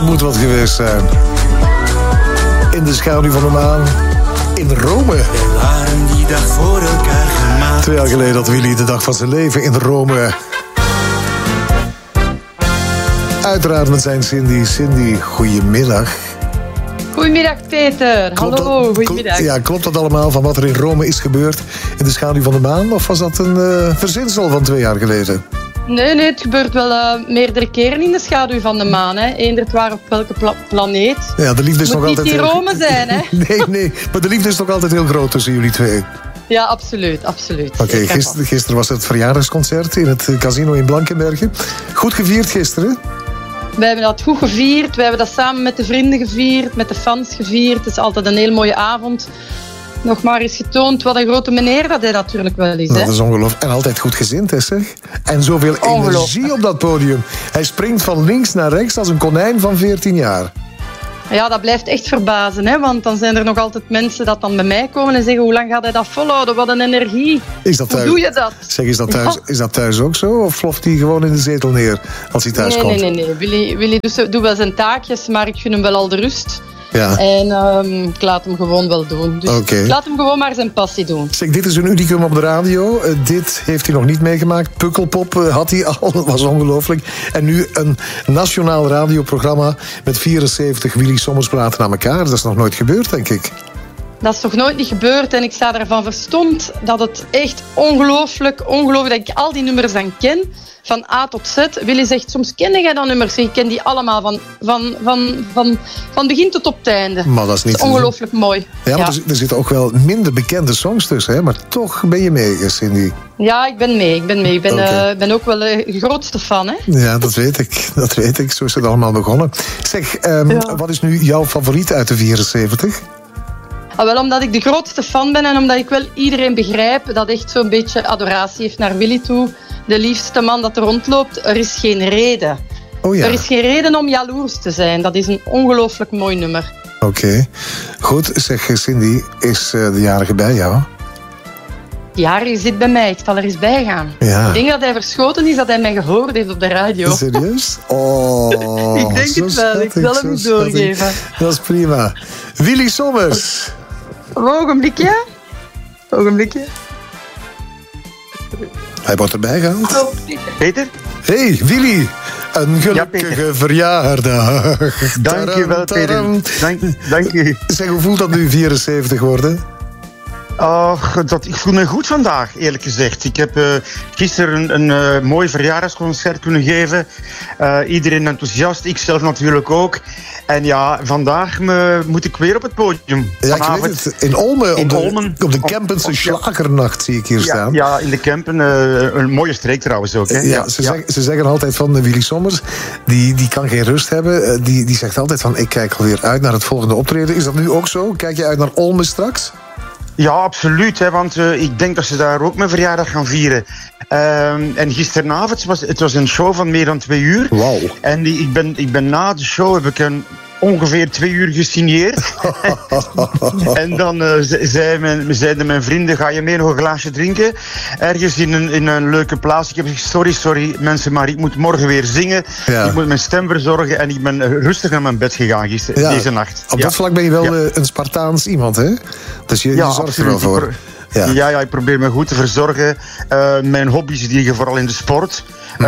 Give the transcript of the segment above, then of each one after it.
Moet wat geweest zijn. In de schaduw van de maan. In Rome. We waren die dag voor elkaar gemaakt. 2 jaar geleden had Willy de dag van zijn leven in Rome. Uiteraard met zijn Cindy. Cindy, goedemiddag. Goedemiddag Peter. Hallo, goedemiddag. Ja, klopt dat allemaal van wat er in Rome is gebeurd in de schaduw van de maan? Of was dat een verzinsel van 2 jaar geleden? Nee, het gebeurt wel meerdere keren in de schaduw van de maan. Hè. Eender waar op welke planeet. Ja, de liefde is nog altijd niet in Rome zijn, hè? Nee, maar de liefde is nog altijd heel groot tussen jullie twee. Ja, absoluut. Oké, gisteren was het verjaardagsconcert in het casino in Blankenbergen. Goed gevierd gisteren? We hebben dat goed gevierd. We hebben dat samen met de vrienden gevierd, met de fans gevierd. Het is altijd een heel mooie avond. Nog maar eens getoond wat een grote meneer dat hij natuurlijk wel is. Dat is ongelooflijk. En altijd goed gezind, hè, zeg. En zoveel energie op dat podium. Hij springt van links naar rechts als een konijn van 14 jaar. Ja, dat blijft echt verbazen, hè? Want dan zijn er nog altijd mensen dat dan bij mij komen en zeggen: hoe lang gaat hij dat volhouden? Wat een energie. Hoe doe je dat? Zeg, is dat thuis ook zo? Of ploft hij gewoon in de zetel neer als hij thuis komt? Nee. Willy doet wel zijn taakjes, maar ik gun hem wel al de rust. Ja. En ik laat hem gewoon wel doen. Dus okay. Laat hem gewoon maar zijn passie doen. Zeg, dit is een unicum op de radio. Dit heeft hij nog niet meegemaakt. Pukkelpop had hij al, dat was ongelooflijk. En nu een nationaal radioprogramma met 74 Willy Sommers praten aan elkaar. Dat is nog nooit gebeurd, denk ik. Dat is nog nooit niet gebeurd en ik sta ervan verstomd dat het echt ongelooflijk dat ik al die nummers dan ken. Van A tot Z. Willy zegt, soms ken jij dat nummers. Ik ken die allemaal van begin tot op het einde. Maar dat is niet ongelooflijk mooi. Ja, maar er zitten ook wel minder bekende songs tussen, hè? Maar toch ben je mee, Cindy. Ja, ik ben mee. Ik ben ook wel de grootste fan, hè? Ja, dat weet ik. Zo is het allemaal begonnen. Zeg, wat is nu jouw favoriet uit de 74? Wel, omdat ik de grootste fan ben en omdat ik wel iedereen begrijp dat echt zo'n beetje adoratie heeft naar Willy toe. De liefste man dat er rondloopt, er is geen reden. Oh ja. Er is geen reden om jaloers te zijn. Dat is een ongelooflijk mooi nummer. Oké. Goed, zeg Cindy, is de jarige bij jou? De jarige zit bij mij, ik zal er eens bij gaan. Ja. Ik denk dat hij verschoten is dat hij mij gehoord heeft op de radio. Serieus? Oh, ik denk het wel, ik zal hem eens doorgeven. Dat is prima. Willy Sommers. Ogenblikje. Hij wordt erbij gehaald. Peter? Hey, Willy. Een gelukkige verjaardag. Dank je wel, Peter. Dank je. Zeg, hoe voelt dat nu 74 worden? Ik voel me goed vandaag, eerlijk gezegd. Ik heb gisteren een mooi verjaardagsconcert kunnen geven. Iedereen enthousiast, ik zelf natuurlijk ook. En ja, vandaag moet ik weer op het podium. Ja, ik weet het. In Olmen, op de Kempense Schlagernacht zie ik hier staan. Ja, in de Kempen. Een mooie streek trouwens ook. Hè? Ja, ze zeggen altijd van Willy Sommers, die kan geen rust hebben. Die zegt altijd van, ik kijk alweer uit naar het volgende optreden. Is dat nu ook zo? Kijk je uit naar Olmen straks? Ja, absoluut. Hè, want ik denk dat ze daar ook mijn verjaardag gaan vieren. En gisteravond was een show van meer dan 2 uur. Wauw. En ik ben na de show heb ik ongeveer 2 uur gesigneerd. En dan zeiden mijn vrienden, ga je mee nog een glaasje drinken? Ergens in een leuke plaats. Ik heb gezegd, sorry mensen, maar ik moet morgen weer zingen. Ja. Ik moet mijn stem verzorgen en ik ben rustig naar mijn bed gegaan deze nacht. Op dat vlak ben je wel een Spartaans iemand, hè? Dus je zorgt er wel voor. Ja, ik probeer me goed te verzorgen. Mijn hobby's liggen vooral in de sport.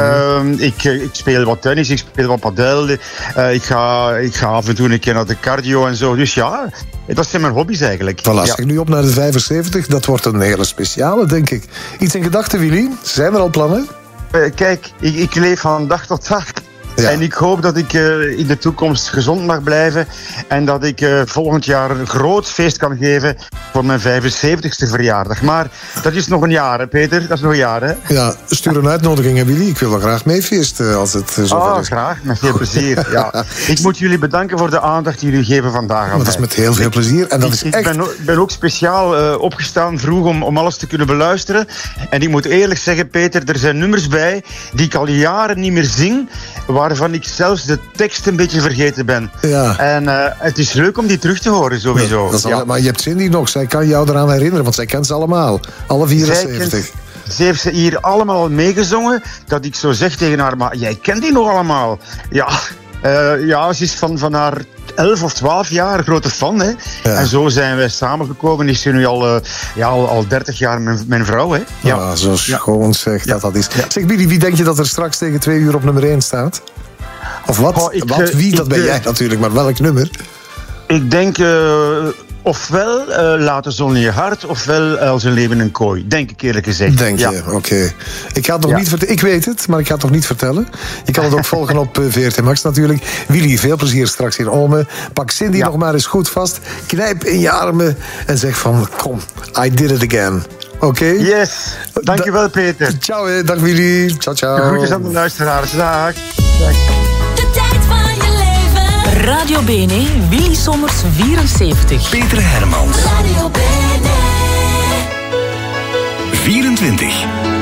Ik speel wat tennis, ik speel wat padel. Ik ga af en toe een keer naar de cardio en zo. Dus ja, dat zijn mijn hobby's eigenlijk. Voilà, als ik nu op naar de 75, dat wordt een hele speciale, denk ik. Iets in gedachten, Willy? Zijn er al plannen? Kijk, ik leef van dag tot dag. Ja. En ik hoop dat ik in de toekomst gezond mag blijven. En dat ik volgend jaar een groot feest kan geven voor mijn 75ste verjaardag. Maar dat is nog een jaar, hè, Peter? Dat is nog een jaar, hè? Ja, stuur een uitnodiging, hè, Willy. Ik wil wel graag meefeesten als het zo is. Graag, met veel plezier. Ja. Ik moet jullie bedanken voor de aandacht die jullie geven vandaag aan mij. Dat is met heel veel plezier. En dat is echt... Ik ben ook speciaal opgestaan vroeg om alles te kunnen beluisteren. En ik moet eerlijk zeggen, Peter, er zijn nummers bij die ik al jaren niet meer zing, waarvan ik zelfs de tekst een beetje vergeten ben. Ja. En het is leuk om die terug te horen, sowieso. Maar je hebt Cindy nog, zij kan jou eraan herinneren, want zij kent ze allemaal. Alle 74. Ze heeft ze hier allemaal meegezongen, dat ik zo zeg tegen haar, maar jij kent die nog allemaal? Ja, Ja, ze is van haar 11 of 12 jaar grote fan. Hè? Ja. En zo zijn wij samengekomen. Is ze nu al 30 jaar mijn vrouw. Hè? Ja, zo schoon zeg dat is. Ja. Zeg Billy, wie denk je dat er straks tegen 2 uur op nummer 1 staat? Of wat? Wie, dat ben jij natuurlijk, maar welk nummer? Ik denk ofwel Laat de zon in je hart, ofwel Als een leven een kooi. Denk ik eerlijk gezegd. Denk je, oké. Ik ga het nog niet vertellen. Ik weet het, maar ik ga het nog niet vertellen. Je kan het ook volgen op VRT Max natuurlijk. Willy, veel plezier straks in Ome. Pak Cindy nog maar eens goed vast. Knijp in je armen en zeg van, kom, I did it again. Oké? Yes. Dankjewel, Peter. Ciao, hè. Dag Willy. Ciao, ciao. Groetjes aan de luisteraars. Dag. De tijd van je leven. Radio Bene, Willy Sommers 74. Peter Hermans. Radio Bene 24.